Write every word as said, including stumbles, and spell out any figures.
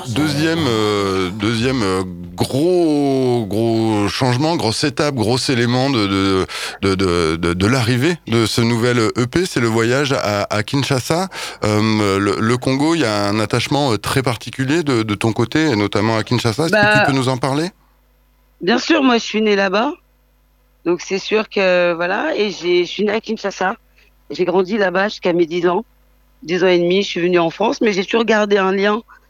Deuxième, euh, deuxième euh, gros, gros changement, grosse étape, gros élément de, de, de, de, de, de l'arrivée de ce nouvel E P, c'est le voyage à, à Kinshasa. Euh, le, le Congo, il y a un attachement très particulier de, de ton côté, et notamment à Kinshasa. Est-ce que tu peux Bah, nous en parler? bien sûr, moi, je suis née là-bas. Donc, c'est sûr que, voilà. Et j'ai, je suis née à Kinshasa. J'ai grandi là-bas jusqu'à mes dix ans. Dix ans et demi, je suis venue en France. Mais j'ai toujours gardé un lien